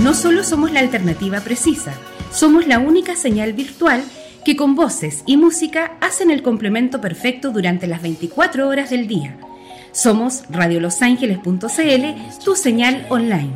No solo somos la alternativa precisa, somos la única señal virtual que con voces y música hacen el complemento perfecto durante las 24 horas del día. Somos radiolosangeles.cl, tu señal online.